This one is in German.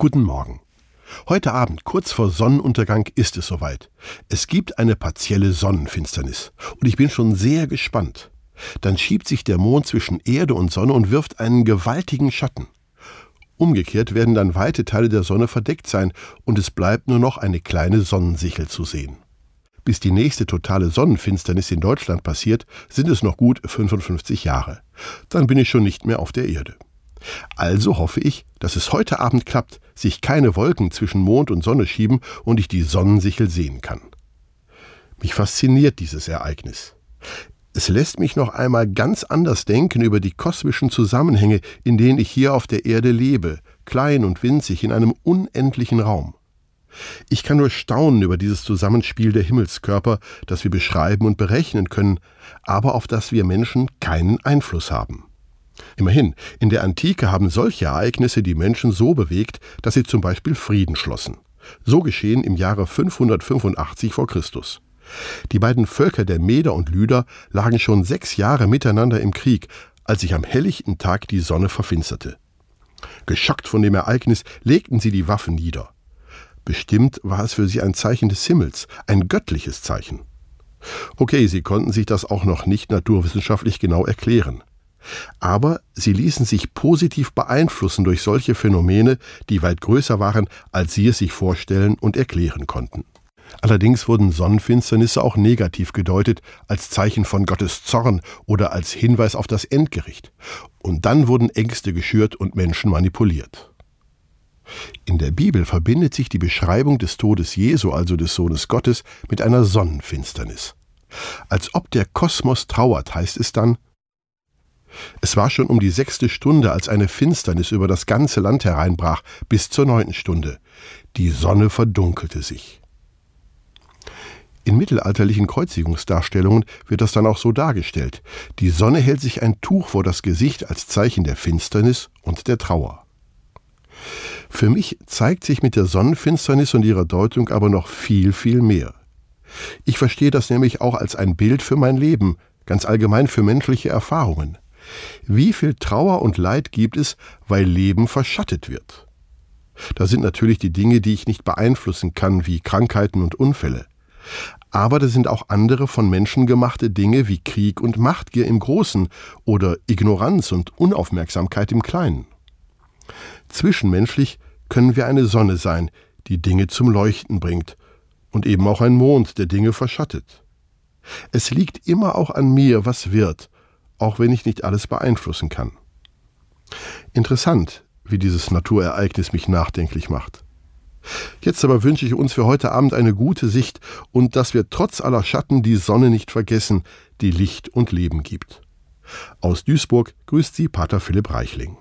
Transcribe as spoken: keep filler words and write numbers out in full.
Guten Morgen. Heute Abend, kurz vor Sonnenuntergang, ist es soweit. Es gibt eine partielle Sonnenfinsternis und ich bin schon sehr gespannt. Dann schiebt sich der Mond zwischen Erde und Sonne und wirft einen gewaltigen Schatten. Umgekehrt werden dann weite Teile der Sonne verdeckt sein und es bleibt nur noch eine kleine Sonnensichel zu sehen. Bis die nächste totale Sonnenfinsternis in Deutschland passiert, sind es noch gut fünfundfünfzig Jahre. Dann bin ich schon nicht mehr auf der Erde. Also hoffe ich, dass es heute Abend klappt, sich keine Wolken zwischen Mond und Sonne schieben und ich die Sonnensichel sehen kann. Mich fasziniert dieses Ereignis. Es lässt mich noch einmal ganz anders denken über die kosmischen Zusammenhänge, in denen ich hier auf der Erde lebe, klein und winzig in einem unendlichen Raum. Ich kann nur staunen über dieses Zusammenspiel der Himmelskörper, das wir beschreiben und berechnen können, aber auf das wir Menschen keinen Einfluss haben. Immerhin, in der Antike haben solche Ereignisse die Menschen so bewegt, dass sie zum Beispiel Frieden schlossen. So geschehen im Jahre fünfhundertfünfundachtzig vor Christus. Die beiden Völker der Meder und Lyder lagen schon sechs Jahre miteinander im Krieg, als sich am helllichten Tag die Sonne verfinsterte. Geschockt von dem Ereignis legten sie die Waffen nieder. Bestimmt war es für sie ein Zeichen des Himmels, ein göttliches Zeichen. Okay, sie konnten sich das auch noch nicht naturwissenschaftlich genau erklären. Aber sie ließen sich positiv beeinflussen durch solche Phänomene, die weit größer waren, als sie es sich vorstellen und erklären konnten. Allerdings wurden Sonnenfinsternisse auch negativ gedeutet, als Zeichen von Gottes Zorn oder als Hinweis auf das Endgericht. Und dann wurden Ängste geschürt und Menschen manipuliert. In der Bibel verbindet sich die Beschreibung des Todes Jesu, also des Sohnes Gottes, mit einer Sonnenfinsternis. Als ob der Kosmos trauert, heißt es dann: Es war schon um die sechste Stunde, als eine Finsternis über das ganze Land hereinbrach, bis zur neunten Stunde. Die Sonne verdunkelte sich. In mittelalterlichen Kreuzigungsdarstellungen wird das dann auch so dargestellt. Die Sonne hält sich ein Tuch vor das Gesicht als Zeichen der Finsternis und der Trauer. Für mich zeigt sich mit der Sonnenfinsternis und ihrer Deutung aber noch viel, viel mehr. Ich verstehe das nämlich auch als ein Bild für mein Leben, ganz allgemein für menschliche Erfahrungen. Wie viel Trauer und Leid gibt es, weil Leben verschattet wird? Da sind natürlich die Dinge, die ich nicht beeinflussen kann, wie Krankheiten und Unfälle. Aber da sind auch andere von Menschen gemachte Dinge wie Krieg und Machtgier im Großen oder Ignoranz und Unaufmerksamkeit im Kleinen. Zwischenmenschlich können wir eine Sonne sein, die Dinge zum Leuchten bringt, und eben auch ein Mond, der Dinge verschattet. Es liegt immer auch an mir, was wird, auch wenn ich nicht alles beeinflussen kann. Interessant, wie dieses Naturereignis mich nachdenklich macht. Jetzt aber wünsche ich uns für heute Abend eine gute Sicht und dass wir trotz aller Schatten die Sonne nicht vergessen, die Licht und Leben gibt. Aus Duisburg grüßt Sie Pater Philipp Reichling.